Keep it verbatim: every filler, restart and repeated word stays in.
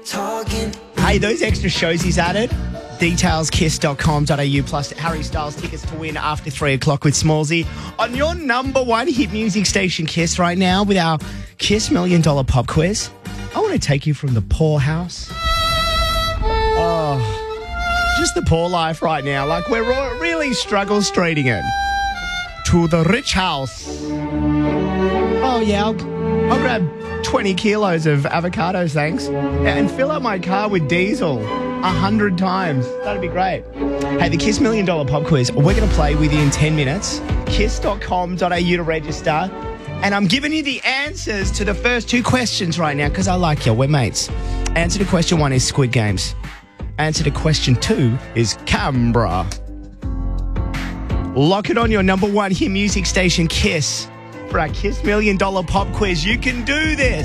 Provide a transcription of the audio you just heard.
Talking. Hey, those extra shows he's added. Details, kiss dot com dot a u plus Harry Styles tickets to win after three o'clock with Smallsy on your number one hit music station, Kiss, right now with our Kiss Million Dollar Pop Quiz. I want to take you from the poorhouse. Oh, just the poor life right now. Like we're really struggle streeting it. To the rich house. Oh, yeah, I'll, I'll grab twenty kilos of avocados, thanks, and fill up my car with diesel a hundred times. That'd be great. Hey, the Kiss Million Dollar Pop Quiz, we're going to play with you in ten minutes. kiss dot com dot a u to register. And I'm giving you the answers to the first two questions right now because I like you. We're mates. Answer to question one is Squid Games. Answer to question two is Canberra. Lock it on your number one hit music station, Kiss, for our Kiss Million Dollar Pop Quiz. You can do this.